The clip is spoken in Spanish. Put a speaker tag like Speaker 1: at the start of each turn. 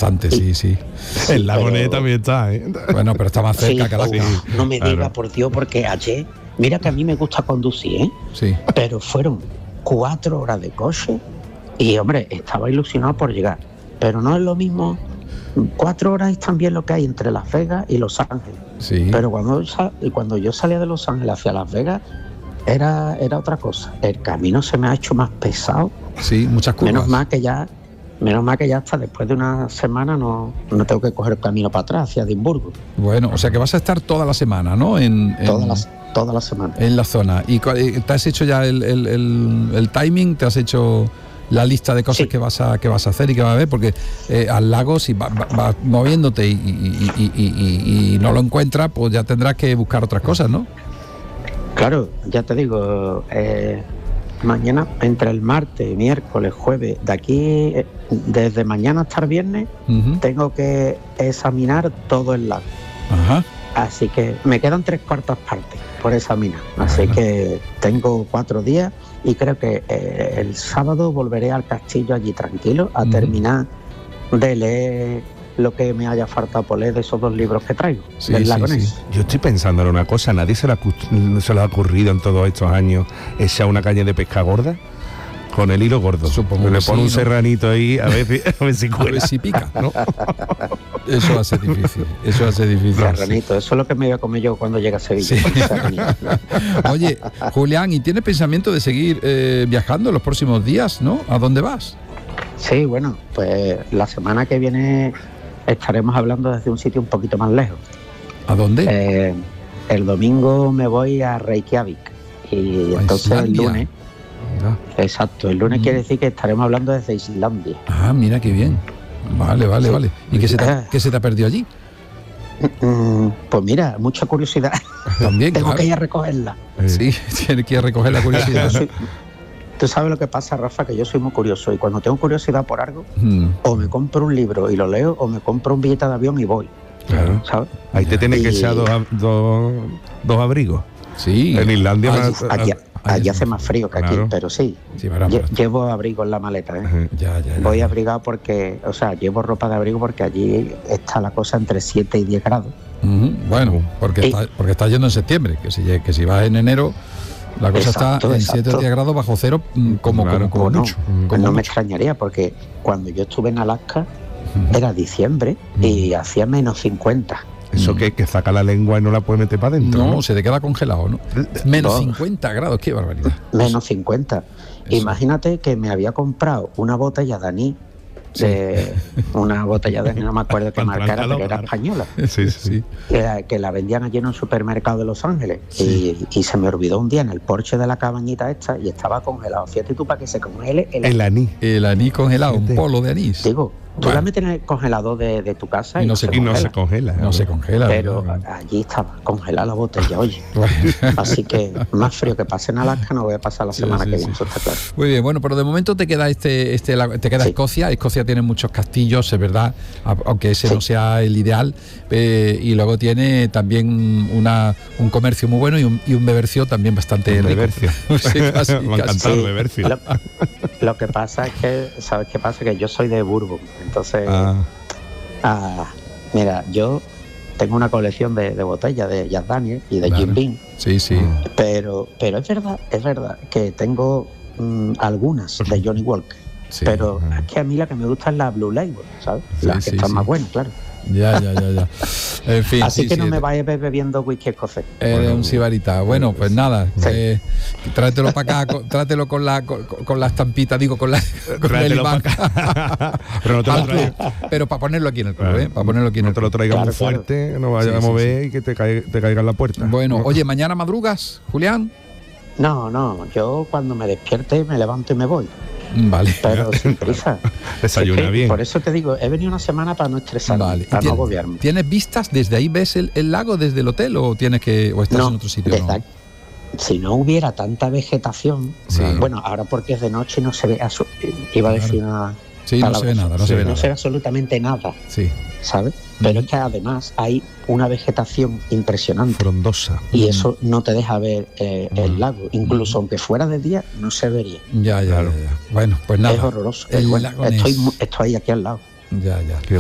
Speaker 1: bastante, sí.
Speaker 2: Sí,
Speaker 3: El lago Ness también está, ¿eh?
Speaker 1: Bueno, pero está más cerca que Alaska.
Speaker 2: No me
Speaker 3: claro.
Speaker 2: diga, por Dios, porque ayer, mira que a mí me gusta conducir, ¿eh?
Speaker 1: Sí.
Speaker 2: Pero fueron 4 horas de coche y, hombre, estaba ilusionado por llegar. Pero no es lo mismo. 4 horas es también lo que hay entre Las Vegas y Los Ángeles.
Speaker 1: Sí.
Speaker 2: Pero cuando yo salía de Los Ángeles hacia Las Vegas, era otra cosa. El camino se me ha hecho más pesado.
Speaker 1: Sí, muchas curvas.
Speaker 2: Menos mal que ya hasta después de una semana no tengo que coger el camino para atrás hacia Edimburgo.
Speaker 1: Bueno, o sea que vas a estar toda la semana, ¿no?
Speaker 2: Toda la semana.
Speaker 1: En la zona. ¿Y te has hecho ya el timing? ¿Te has hecho la lista de cosas
Speaker 2: Sí.
Speaker 1: que vas a hacer y que vas a ver? Porque al lago, si vas moviéndote y no lo encuentras, pues ya tendrás que buscar otras cosas, ¿no?
Speaker 2: Claro, ya te digo, mañana, entre el martes, miércoles, jueves, de aquí, desde mañana hasta el viernes,
Speaker 1: Uh-huh.
Speaker 2: tengo que examinar todo el lago.
Speaker 1: Ajá.
Speaker 2: Así que me quedan 3/4 partes por examinar. Así
Speaker 1: Bueno.
Speaker 2: que tengo 4 días y creo que el sábado volveré al castillo allí tranquilo a terminar de leer lo que me haya faltado por leer de esos 2 libros que traigo,
Speaker 1: Sí,
Speaker 2: del
Speaker 1: sí,
Speaker 2: lago
Speaker 1: sí.
Speaker 2: Ness.
Speaker 3: Yo estoy pensando en una cosa, ¿nadie se le ha ocurrido en todos estos años echar una caña de pesca gorda? Con el hilo gordo.
Speaker 1: Supongo
Speaker 3: Le
Speaker 1: que
Speaker 3: pone
Speaker 1: sí,
Speaker 3: un
Speaker 1: ¿no?
Speaker 3: serranito ahí, a ver si
Speaker 1: A
Speaker 3: cuela.
Speaker 1: ver si pica, ¿no? Eso va a ser difícil.
Speaker 2: Serranito, eso es lo que me voy a comer yo cuando llegue a Sevilla.
Speaker 1: Sí.
Speaker 2: Serranito.
Speaker 1: Oye, Julián, ¿y tienes pensamiento de seguir viajando en los próximos días, no? ¿A dónde vas?
Speaker 2: Sí, bueno, pues la semana que viene estaremos hablando desde un sitio un poquito más lejos.
Speaker 1: ¿A dónde?
Speaker 2: El domingo me voy a Reykjavik y
Speaker 1: ¿A
Speaker 2: entonces el
Speaker 1: Islandia?
Speaker 2: lunes, exacto, el lunes quiere decir que estaremos hablando desde Islandia.
Speaker 1: Ah, mira qué bien. Vale. ¿Y qué se te ha perdido allí?
Speaker 2: Pues mira, mucha curiosidad.
Speaker 1: También,
Speaker 2: Tengo
Speaker 1: claro.
Speaker 2: que ir a recogerla.
Speaker 1: Sí, tienes que ir a recoger la curiosidad, ¿no?
Speaker 2: Tú sabes lo que pasa, Rafa, que yo soy muy curioso y cuando tengo curiosidad por algo,
Speaker 1: Mm,
Speaker 2: o me compro un libro y lo leo, o me compro un billete de avión y voy.
Speaker 3: Claro.
Speaker 2: ¿Sabes?
Speaker 3: Ahí te tienes que echar dos abrigos.
Speaker 1: sí.
Speaker 3: En Islandia
Speaker 2: Allí hace más frío que aquí,
Speaker 3: Claro.
Speaker 2: pero sí.
Speaker 1: Sí, pero-
Speaker 2: Llevo abrigo en la maleta, ¿eh?
Speaker 1: Ya.
Speaker 2: Voy abrigado porque, o sea, llevo ropa de abrigo porque allí está la cosa entre 7 y 10 grados.
Speaker 1: Ujú, bueno, porque
Speaker 2: Y-
Speaker 1: está yendo en septiembre, que si vas en enero, la cosa
Speaker 2: Exacto,
Speaker 1: está en 7 o
Speaker 2: exacto.
Speaker 1: 10 grados bajo cero, como
Speaker 3: Claro,
Speaker 1: como
Speaker 2: Bueno,
Speaker 1: mucho.
Speaker 2: pues
Speaker 1: como
Speaker 2: no me
Speaker 1: mucho.
Speaker 2: extrañaría porque cuando yo estuve en Alaska era diciembre y hacía menos 50.
Speaker 3: Eso que saca la lengua y no la puede meter para adentro.
Speaker 1: No, se te queda congelado, ¿no? Menos
Speaker 2: No.
Speaker 1: 50 grados, qué barbaridad.
Speaker 2: Menos 50.
Speaker 1: Eso.
Speaker 2: Imagínate que me había comprado una botella de anís, una botella de anís, no me acuerdo qué
Speaker 3: Para
Speaker 2: marca era, pero era
Speaker 3: claro.
Speaker 2: española.
Speaker 3: Sí.
Speaker 2: Que la vendían allí en un supermercado de Los Ángeles y se me olvidó un día en el porche de la cabañita esta y estaba congelado. Fíjate tú para que se congele
Speaker 3: El anís.
Speaker 1: El anís congelado, un
Speaker 3: Fíjate.
Speaker 1: polo de anís.
Speaker 2: Digo, tú
Speaker 1: Bueno.
Speaker 2: la metes en el congelador de tu casa
Speaker 1: Y no se
Speaker 3: Y no se
Speaker 2: congela.
Speaker 3: congela.
Speaker 1: No se congela.
Speaker 2: Pero
Speaker 1: ¿no?
Speaker 2: allí estaba congelada la botella, oye.
Speaker 1: Bueno.
Speaker 2: Así que más frío que pase en Alaska no voy a pasar la semana
Speaker 1: sí,
Speaker 2: que
Speaker 1: sí.
Speaker 2: viene, eso está claro.
Speaker 1: Muy bien, bueno, pero de momento te queda te queda
Speaker 2: Sí.
Speaker 1: Escocia. Escocia tiene muchos castillos, es verdad, aunque ese
Speaker 2: Sí.
Speaker 1: no sea el ideal. Y luego tiene también un comercio muy bueno y un bebercio también bastante rico.
Speaker 3: Bebercio.
Speaker 1: Sí, casi,
Speaker 3: Me ha
Speaker 1: casi.
Speaker 3: encantado
Speaker 2: Sí.
Speaker 3: Bebercio.
Speaker 2: Lo que pasa es que, ¿sabes qué pasa? Que yo soy de Bourbon, entonces, mira, yo tengo una colección de botellas de Jack Daniel y de
Speaker 1: Claro.
Speaker 2: Jim Beam,
Speaker 1: Sí.
Speaker 2: pero es verdad que tengo algunas de Johnny Walker,
Speaker 1: Sí.
Speaker 2: pero es que a mí la que me gusta es la Blue Label, ¿sabes?
Speaker 1: Sí,
Speaker 2: Las que
Speaker 1: sí,
Speaker 2: están
Speaker 1: sí.
Speaker 2: más buenas, claro.
Speaker 1: Ya. En fin,
Speaker 2: Así
Speaker 1: sí,
Speaker 2: que no
Speaker 1: sí,
Speaker 2: me vayas bebiendo whisky escocés.
Speaker 1: Eres un sibarita. Bueno, pues nada,
Speaker 2: Sí.
Speaker 1: tráetelo para acá, trátelo con la estampita, digo, con el
Speaker 3: Tráetelo
Speaker 1: imán.
Speaker 3: pa' acá. Pero no te lo
Speaker 1: Al club,
Speaker 3: traigas.
Speaker 1: pero para ponerlo aquí en el club,
Speaker 3: Claro.
Speaker 1: para ponerlo aquí en
Speaker 3: No
Speaker 1: el
Speaker 3: te lo
Speaker 1: club.
Speaker 3: traigas
Speaker 2: Claro,
Speaker 3: muy fuerte, no vayas
Speaker 1: Sí,
Speaker 3: a
Speaker 1: sí,
Speaker 3: mover y que te caiga en la puerta.
Speaker 1: Bueno,
Speaker 3: ¿no?
Speaker 1: oye, mañana madrugas, Julián.
Speaker 2: No, yo cuando me despierte me levanto y me voy,
Speaker 1: Vale.
Speaker 2: pero sin prisa.
Speaker 3: Desayuna
Speaker 2: Es que
Speaker 3: bien.
Speaker 2: Por eso te digo, he venido una semana para no estresarme,
Speaker 1: Vale.
Speaker 2: para no agobiarme.
Speaker 1: ¿Tienes vistas desde ahí? ¿Ves el lago desde el hotel o estás
Speaker 2: No,
Speaker 1: en otro sitio?
Speaker 2: desde
Speaker 1: No?
Speaker 2: aquí. Si no hubiera tanta vegetación,
Speaker 1: Sí.
Speaker 2: bueno, ahora porque es de noche no se ve, iba a decir una
Speaker 1: Sí, no se ve nada, no se ve
Speaker 2: no
Speaker 1: nada.
Speaker 2: se ve absolutamente nada,
Speaker 1: Sí.
Speaker 2: ¿sabes? Pero es que además hay una vegetación impresionante
Speaker 3: Frondosa.
Speaker 2: y eso no te deja ver el lago, incluso aunque fuera de día no se vería.
Speaker 1: Ya. Bueno, pues nada.
Speaker 2: Es horroroso.
Speaker 1: El
Speaker 2: Bueno,
Speaker 1: lago
Speaker 2: estoy
Speaker 1: Ness.
Speaker 2: aquí al lado.
Speaker 1: Ya.
Speaker 3: Qué